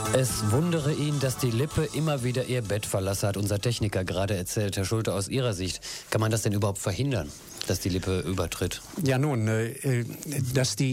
Es wundere ihn, dass die Lippe immer wieder ihr Bett verlasse, hat unser Techniker gerade erzählt. Herr Schulte, aus Ihrer Sicht, kann man das denn überhaupt verhindern, dass die Lippe übertritt? Ja nun, dass die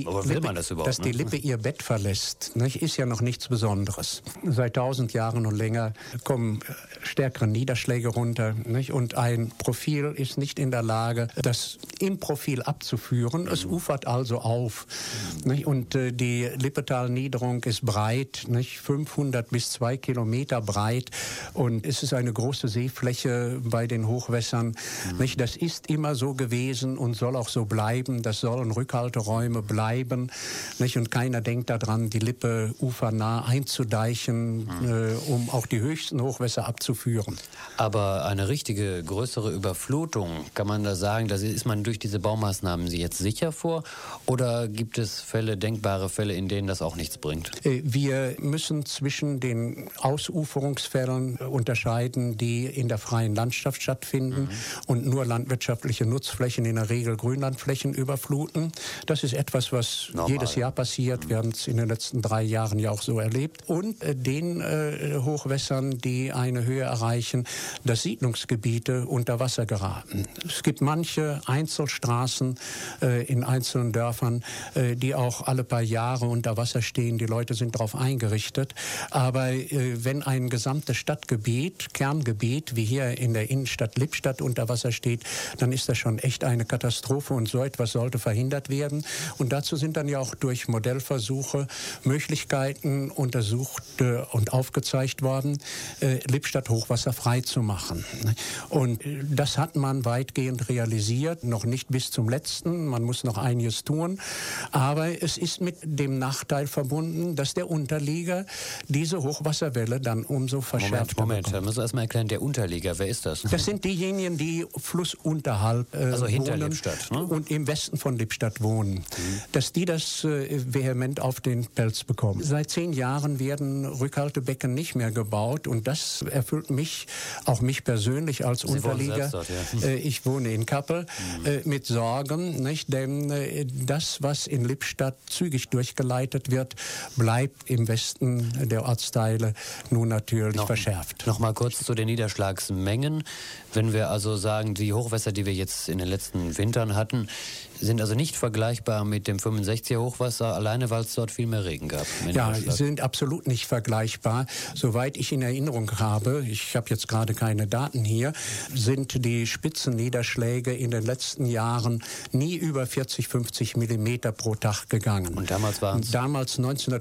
Lippe ihr Bett verlässt, nicht, ist ja noch nichts Besonderes. Seit 1000 Jahren und länger kommen stärkere Niederschläge runter, nicht, und ein Profil ist nicht in der Lage, das im Profil abzuführen. Es ufert also auf. Nicht, und die Lippetalniederung ist breit, nicht, 500 bis 2 Kilometer breit, und es ist eine große Seefläche bei den Hochwässern. Nicht, das ist immer so gewesen und soll auch so bleiben. Das sollen Rückhalteräume bleiben. Nicht? Und keiner denkt daran, die Lippe ufernah einzudeichen, um auch die höchsten Hochwässer abzuführen. Aber eine richtige, größere Überflutung, kann man da sagen, da ist man durch diese Baumaßnahmen jetzt sicher vor? Oder gibt es Fälle, denkbare Fälle, in denen das auch nichts bringt? Wir müssen zwischen den Ausuferungsfällen unterscheiden, die in der freien Landschaft stattfinden und nur landwirtschaftliche Nutzflächen, in der Regel Grünlandflächen, überfluten. Das ist etwas, was jedes Jahr passiert. Wir haben es in den letzten 3 Jahren ja auch so erlebt. Und den Hochwässern, die eine Höhe erreichen, dass Siedlungsgebiete unter Wasser geraten. Es gibt manche Einzelstraßen in einzelnen Dörfern, die auch alle paar Jahre unter Wasser stehen. Die Leute sind darauf eingerichtet. Aber wenn ein gesamtes Stadtgebiet, Kerngebiet, wie hier in der Innenstadt Lippstadt unter Wasser steht, dann ist das schon echt eine Katastrophe, und so etwas sollte verhindert werden. Und dazu sind dann ja auch durch Modellversuche Möglichkeiten untersucht und aufgezeigt worden, Lippstadt hochwasserfrei zu machen. Und das hat man weitgehend realisiert, noch nicht bis zum letzten, man muss noch einiges tun, aber es ist mit dem Nachteil verbunden, dass der Unterlieger diese Hochwasserwelle dann umso verschärft. Moment, da müssen wir erstmal erklären, der Unterlieger, wer ist das? Das sind diejenigen, die flussunterhalb also hinter wohnen Lippstadt, ne? Und im Westen von Lippstadt wohnen, dass die das vehement auf den Pelz bekommen. Seit 10 Jahren werden Rückhaltebecken nicht mehr gebaut, und das erfüllt mich, auch mich persönlich als Unterlieger. Dort, ja. Ich wohne in Kappel, mit Sorgen, nicht? Denn das, was in Lippstadt zügig durchgeleitet wird, bleibt im Westen der Ortsteile nun natürlich verschärft. Noch mal kurz zu den Niederschlagsmengen. Wenn wir also sagen, die Hochwässer, die wir jetzt in den letzten Wintern hatten, sind also nicht vergleichbar mit dem 65er Hochwasser, alleine weil es dort viel mehr Regen gab. Ja, sind absolut nicht vergleichbar. Soweit ich in Erinnerung habe, ich habe jetzt gerade keine Daten hier, sind die Spitzenniederschläge in den letzten Jahren nie über 40, 50 Millimeter pro Tag gegangen. Und damals waren es? Damals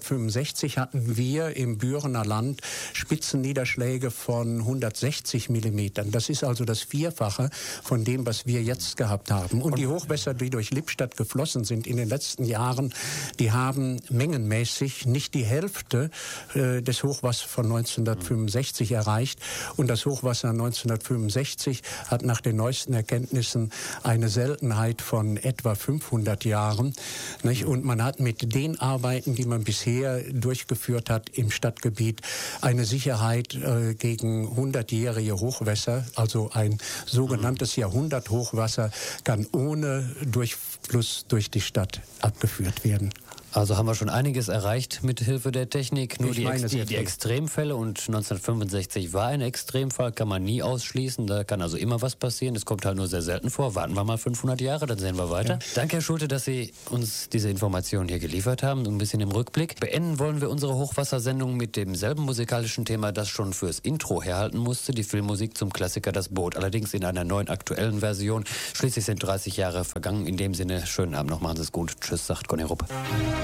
1965 hatten wir im Bürener Land Spitzenniederschläge von 160 Millimetern. Das ist also das Vierfache von dem, was wir jetzt gehabt haben. Und die Hochwässer, die durch Lippstadt geflossen sind in den letzten Jahren, die haben mengenmäßig nicht die Hälfte des Hochwassers von 1965 erreicht. Und das Hochwasser 1965 hat nach den neuesten Erkenntnissen eine Seltenheit von etwa 500 Jahren. Nicht? Und man hat mit den Arbeiten, die man bisher durchgeführt hat im Stadtgebiet, eine Sicherheit gegen 100-jährige Hochwässer, also ein sogenanntes Jahrhunderthochwasser, kann ohne Durchfluss durch die Stadt abgeführt werden. Also haben wir schon einiges erreicht mit Hilfe der Technik. Nur die Extremfälle, und 1965 war ein Extremfall, kann man nie ausschließen. Da kann also immer was passieren. Es kommt halt nur sehr selten vor. Warten wir mal 500 Jahre, dann sehen wir weiter. Ja. Danke, Herr Schulte, dass Sie uns diese Informationen hier geliefert haben. Ein bisschen im Rückblick. Beenden wollen wir unsere Hochwassersendung mit demselben musikalischen Thema, das schon fürs Intro herhalten musste. Die Filmmusik zum Klassiker Das Boot. Allerdings in einer neuen aktuellen Version. Schließlich sind 30 Jahre vergangen. In dem Sinne, schönen Abend noch. Machen Sie es gut. Tschüss, sagt Conny Rupp.